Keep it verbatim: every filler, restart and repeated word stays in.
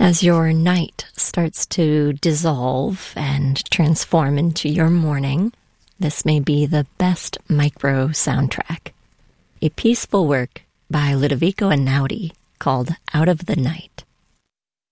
As your night starts to dissolve and transform into your morning, this may be the best micro soundtrack. A peaceful work by Ludovico Einaudi called Out of the Night.